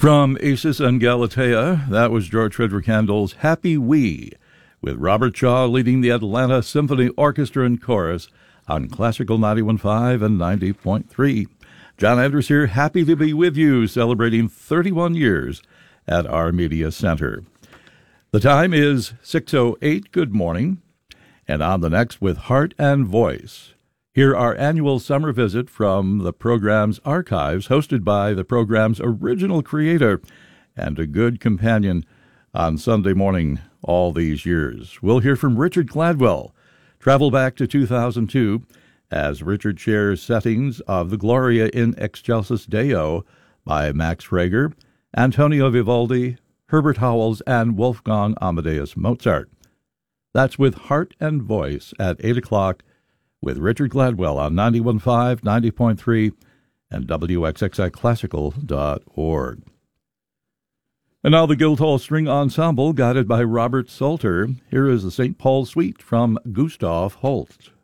From Acis and Galatea, that was George Frederick Handel's Happy Wee, with Robert Shaw leading the Atlanta Symphony Orchestra and Chorus on Classical 91.5 and 90.3. John Andrews here, happy to be with you, celebrating 31 years at our media center. The time is 6:08. Good morning. And on the next with Heart and Voice. Hear our annual summer visit from the program's archives, hosted by the program's original creator and a good companion on Sunday morning all these years. We'll hear from Richard Gladwell. Travel back to 2002 as Richard shares settings of the Gloria in Excelsis Deo by Max Reger, Antonio Vivaldi, Herbert Howells, and Wolfgang Amadeus Mozart. That's with Heart and Voice at 8 o'clock with Richard Gladwell on 91.5, 90.3, and WXXIClassical.org. And now the Guildhall String Ensemble, guided by Robert Salter. Here is the St. Paul Suite from Gustav Holst.